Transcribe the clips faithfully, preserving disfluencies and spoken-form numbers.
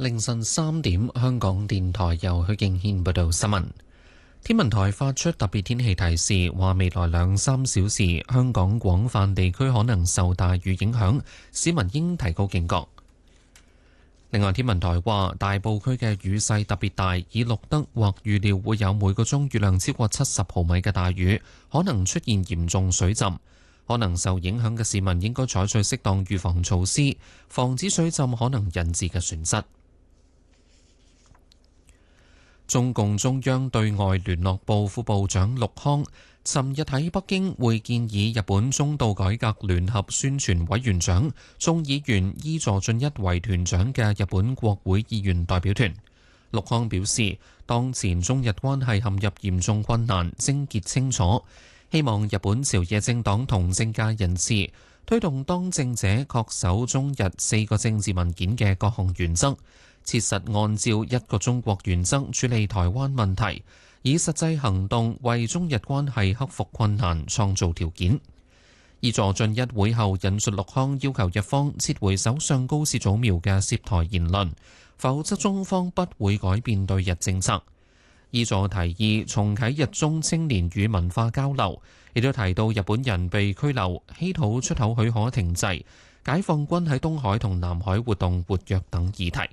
凌晨三點，香港電台由許敬軒報道新聞。天文台發出特別天氣提示，話未來兩三小時香港廣泛地區可能受大雨影響，市民應提高警覺。另外，天文台話大埔區嘅雨勢特別大，已錄得或預料會有每個鐘雨量超過七十毫米嘅大雨，可能出現嚴重水浸。可能受影響嘅市民應該採取適當預防措施，防止水浸可能引致嘅損失。中共中央對外聯絡部副部長陸康尋日喺北京會見以日本中度改革聯合宣傳委員長、眾議員伊佐俊一為團長嘅日本國會議員代表團。陸康表示，當前中日關係陷入嚴重困難，症結清楚，希望日本朝野政黨同政界人士推動當政者恪守中日四個政治文件嘅各項原則，切實按照一個中國原則處理台灣問題，以實際行動為中日關係克服困難創造條件。伊佐俊一會後引述陸康要求日方撤回首相高市早苗嘅涉台言論，否則中方不會改變對日政策。伊佐提議重啟日中青年與文化交流，亦都提到日本人被拘留、稀土出口許可停滯、解放軍喺東海同南海活動活躍等議題。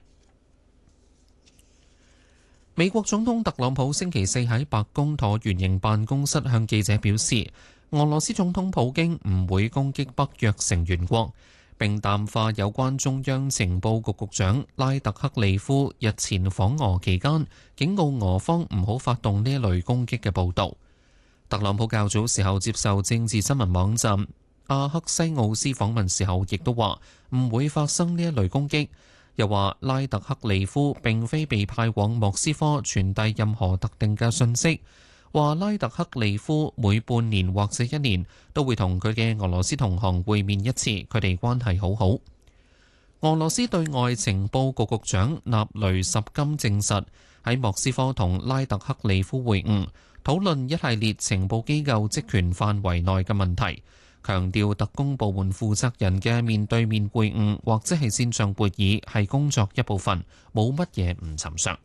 美國總統特朗普星期四喺白宮橢圓形辦公室向記者表示，俄羅斯總統普京唔會攻擊北約成員國，並淡化有關中央情報局局長拉特克利夫日前訪俄期間警告俄方唔好發動呢一類攻擊嘅報導。特朗普較早時候接受政治新聞網站阿克西奧斯訪問時候，亦都話唔會發生呢一類攻擊。又話拉特克利夫並非被派往莫斯科傳遞任何特定嘅信息，話拉特克利夫每半年或者一年都會同佢嘅俄羅斯同行會面一次，佢哋關係好好。俄羅斯對外情報局局長納雷什金證實喺莫斯科同拉特克利夫會晤，討論一系列情報機構職權範圍內嘅問題。強調特工部門負責人嘅面對面會晤或者係線上會議係工作一部分，冇乜嘢唔尋常。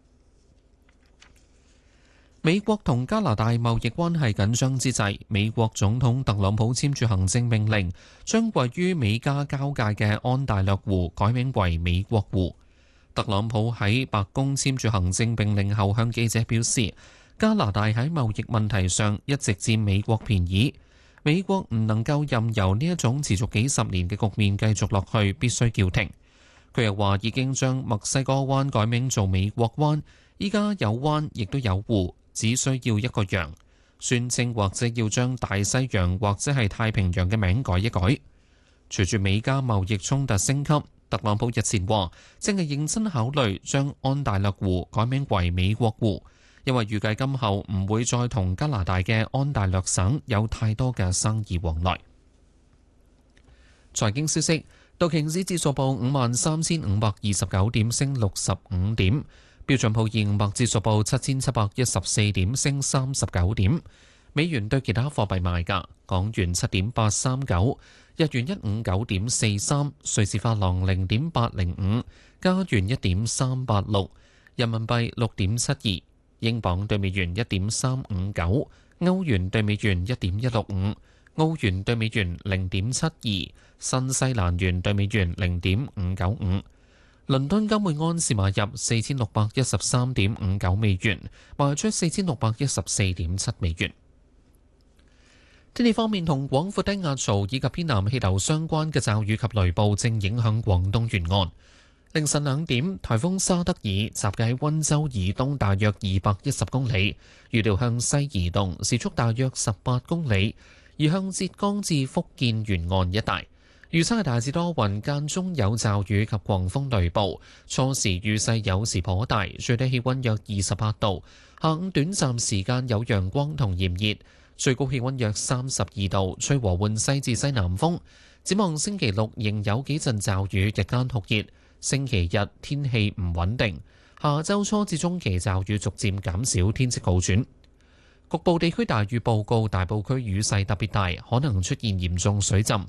美國同加拿大貿易關係緊張之際，美國總統特朗普簽署行政命令，將位於美加交界嘅安大略湖改名為美國湖。特朗普喺白宮簽署行政命令後向記者表示，加拿大喺貿易問題上一直佔美國便宜。美國唔能夠任由呢一種持續幾十年嘅局面繼續落去，必須叫停。佢又話已經將墨西哥灣改名做美國灣，依家有灣亦都有湖，只需要一個洋。宣稱或者要將大西洋或者係太平洋嘅名改一改。隨住美加貿易衝突升級，特朗普日前話正係認真考慮將安大略湖改名為美國湖。因為預計今後唔會再同加拿大嘅安大略省有太多嘅生意往來。財經消息，道瓊斯指數報五萬三千五百二十九點，升六十五點；標準普爾五百指數報七千七百一十四點，升三十九點。美元對其他貨幣賣價：港元七點八三九，日元一五九點四三，瑞士法郎零點八零五，加元一點三八六，人民幣六點七二。英鎊對美元一點三五九，歐元對美元一點一六五，澳元對美元零點七二，新西蘭元對美元零點五九五。倫敦金每安士買入四千六百一十三點五九美元，賣出四千六百一十四點七美元。天氣方面，同廣闊低壓槽以及偏南氣流相關嘅驟雨及雷暴正影響廣東沿岸。凌晨兩點，颱風沙德爾集結喺溫州以東大約二百一十公里，預料向西移動，時速大約十八公里，移向浙江至福建沿岸一帶。預測係大致多雲，間中有驟雨及狂風雷暴，初時雨勢有時頗大，最低氣溫約二十八度。下午短暫時間有陽光同炎熱，最高氣溫約三十二度，吹和緩西至西南風。展望星期六仍有幾陣驟雨，日間酷熱。星期日天氣唔穩定，下周初至中期驟雨逐漸減少，天色好轉。局部地區大雨報告，大埔區雨勢特別大，可能出現嚴重水浸。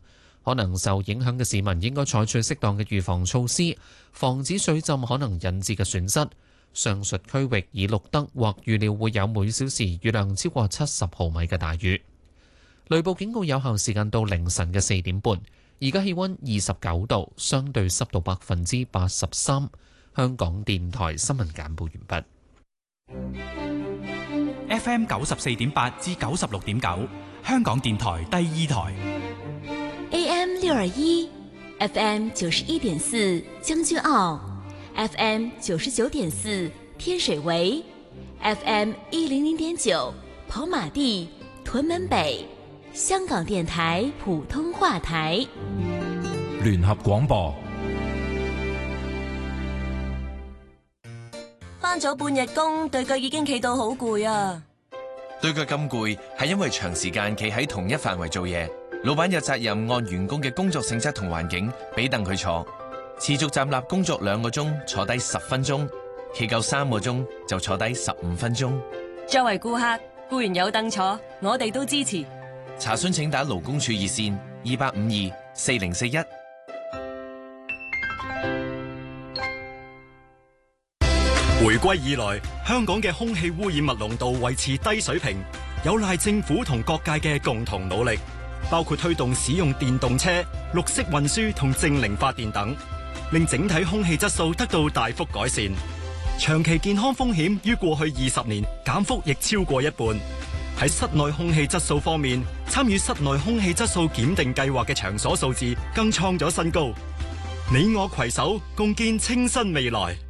可能受影響嘅市民應該採取適當嘅預防措施，防止水浸可能引致嘅損失。上述區域已錄得或預料會有每小時雨量超過七十毫米嘅大雨。雷暴警告有效時間到凌晨嘅四點半。而家氣溫二十九度，相對濕度百分之八十三。香港電台新聞簡報完畢。 F M 九十四點八至九十六點九，香港電台第二台。 A M 六二一 ，F M 九十一點四將軍澳 ，F M 九十九點四天水圍 ，F M 一零零點九跑馬地、屯門北。香港電台普通話台， 聯合廣播。 返咗半日工，對腳已經企到好攰啊！ 對腳咁攰，係因為長時間企喺同一範圍做嘢。老闆有責任按員工嘅工作性質同環境，俾凳佢坐。持續站立工作兩個鐘，坐低十分鐘；企夠三個鐘，就坐低十五分鐘。 作為顧客，固然有凳坐，我哋都支持。 查詢請打勞工處熱線二八五二四零四一。 回歸以來，香港嘅空氣污染物濃度維持低水平，有賴政府同各界嘅共同努力，包括推動使用電動車、綠色運輸同淨零發電等，令整體空氣質素得到大幅改善。長期健康風險於過去二十年減幅亦超過一半。喺室內空氣質素方面，參與室內空氣質素檢定計劃嘅場所數字更創咗新高。你我攜手，共建清新未來。